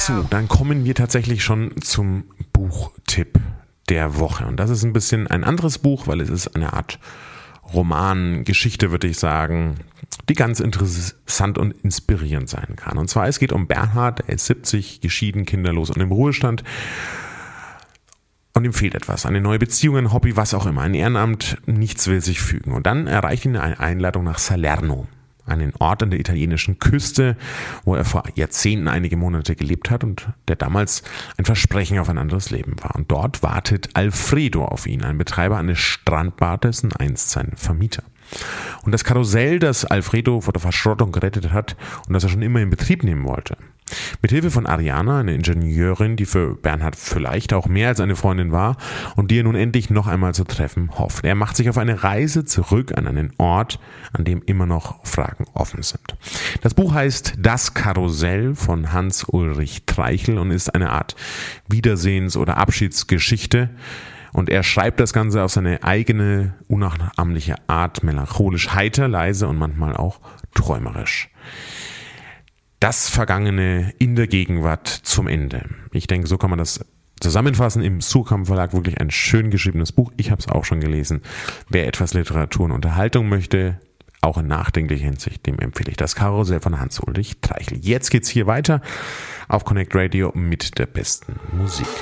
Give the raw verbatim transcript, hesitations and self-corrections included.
So, dann kommen wir tatsächlich schon zum Buchtipp der Woche. Und das ist ein bisschen ein anderes Buch, weil es ist eine Art Roman, Geschichte, würde ich sagen, die ganz interessant und inspirierend sein kann. Und zwar, es geht um Bernhard, er ist siebzig, geschieden, kinderlos und im Ruhestand. Und ihm fehlt etwas, eine neue Beziehung, ein Hobby, was auch immer, ein Ehrenamt, nichts will sich fügen. Und dann erreicht ihn eine Einladung nach Salerno, einen Ort an der italienischen Küste, wo er vor Jahrzehnten einige Monate gelebt hat und der damals ein Versprechen auf ein anderes Leben war. Und dort wartet Alfredo auf ihn, ein Betreiber eines Strandbades und einst sein Vermieter. Und das Karussell, das Alfredo vor der Verschrottung gerettet hat und das er schon immer in Betrieb nehmen wollte. Mit Hilfe von Ariana, eine Ingenieurin, die für Bernhard vielleicht auch mehr als eine Freundin war und die er nun endlich noch einmal zu treffen hofft. Er macht sich auf eine Reise zurück an einen Ort, an dem immer noch Fragen offen sind. Das Buch heißt Das Karussell von Hans-Ulrich Treichel und ist eine Art Wiedersehens- oder Abschiedsgeschichte. Und er schreibt das Ganze auf seine eigene, unnachahmliche Art, melancholisch heiter, leise und manchmal auch träumerisch. Das Vergangene in der Gegenwart zum Ende. Ich denke, so kann man das zusammenfassen. Im Surkamp Verlag wirklich ein schön geschriebenes Buch. Ich habe es auch schon gelesen. Wer etwas Literatur und Unterhaltung möchte, auch in nachdenklicher Hinsicht, dem empfehle ich Das Karussell von Hans-Ulrich Treichel. Jetzt geht's hier weiter auf Connect Radio mit der besten Musik.